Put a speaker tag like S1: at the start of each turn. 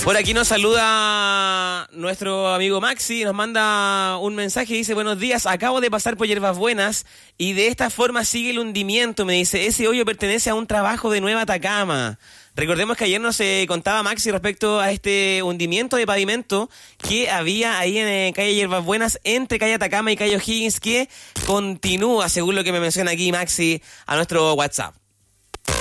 S1: Por aquí nos saluda nuestro amigo Maxi, nos manda un mensaje y dice: buenos días, acabo de pasar por Hierbas Buenas y de esta forma sigue el hundimiento. Me dice, ese hoyo pertenece a un trabajo de Nueva Atacama. Recordemos que ayer nos contaba Maxi respecto a este hundimiento de pavimento que había ahí en calle Hierbas Buenas, entre calle Atacama y calle O'Higgins, que continúa, según lo que me menciona aquí Maxi, a nuestro WhatsApp.